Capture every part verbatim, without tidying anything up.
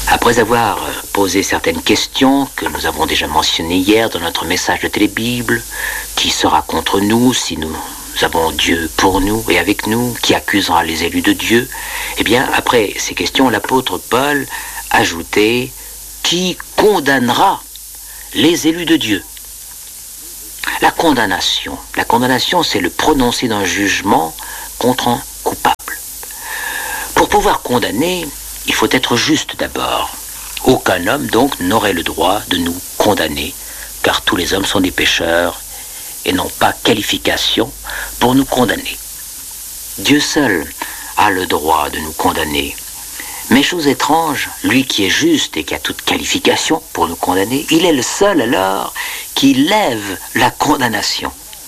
Après avoir posé certaines questions que nous avons déjà mentionnées hier dans notre message de Télébible, qui sera contre nous si nous avons Dieu pour nous et avec nous, qui accusera les élus de Dieu, eh bien, après ces questions, l'apôtre Paul ajoutait « Qui condamnera les élus de Dieu ?» La condamnation. La condamnation, c'est le prononcé d'un jugement contre un coupable. Pour pouvoir condamner, il faut être juste d'abord. Aucun homme, donc, n'aurait le droit de nous condamner, car tous les hommes sont des pécheurs et n'ont pas qualification pour nous condamner. Dieu seul a le droit de nous condamner. Mais chose étrange, lui qui est juste et qui a toute qualification pour nous condamner, il est le seul alors qui lève la condamnation. Pourquoi ?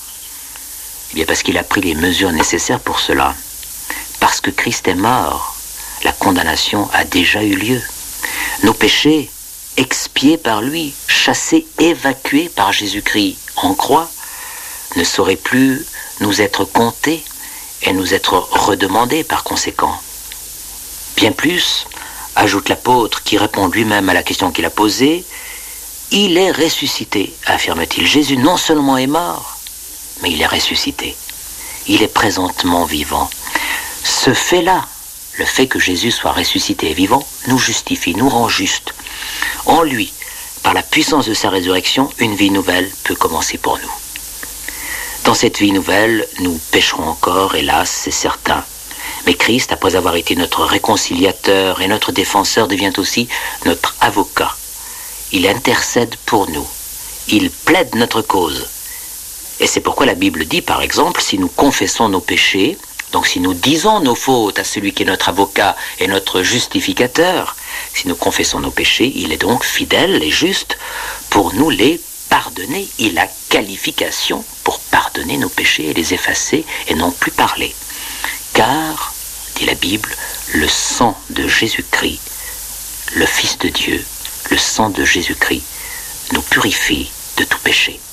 Eh bien parce qu'il a pris les mesures nécessaires pour cela. Parce que Christ est mort, la condamnation a déjà eu lieu. Nos péchés, expiés par lui, chassés, évacués par Jésus-Christ en croix, ne sauraient plus nous être comptés et nous être redemandés par conséquent. Bien plus, ajoute l'apôtre qui répond lui-même à la question qu'il a posée, « Il est ressuscité », affirme-t-il. Jésus non seulement est mort, mais il est ressuscité. Il est présentement vivant. Ce fait-là, le fait que Jésus soit ressuscité et vivant, nous justifie, nous rend justes. En lui, par la puissance de sa résurrection, une vie nouvelle peut commencer pour nous. Dans cette vie nouvelle, nous pécherons encore, hélas, c'est certain. Mais Christ, après avoir été notre réconciliateur et notre défenseur, devient aussi notre avocat. Il intercède pour nous. Il plaide notre cause. Et c'est pourquoi la Bible dit, par exemple, si nous confessons nos péchés, donc si nous disons nos fautes à celui qui est notre avocat et notre justificateur, si nous confessons nos péchés, il est donc fidèle et juste pour nous les pardonner. Il a qualification pour pardonner nos péchés et les effacer et non plus parler. Car, dit la Bible, le sang de Jésus-Christ, le Fils de Dieu, le sang de Jésus-Christ, nous purifie de tout péché.